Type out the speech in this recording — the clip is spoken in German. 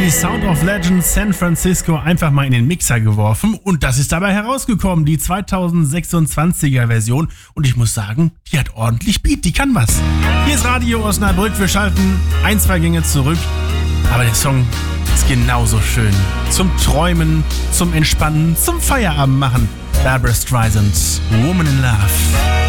die Sound of Legend San Francisco einfach mal in den Mixer geworfen und das ist dabei herausgekommen, die 2026er Version und ich muss sagen, die hat ordentlich Beat, die kann was. Hier ist Radio Osnabrück, wir schalten 1-2 Gänge zurück, aber der Song ist genauso schön. Zum Träumen, zum Entspannen, zum Feierabend machen. Barbra Streisand, Woman in Love.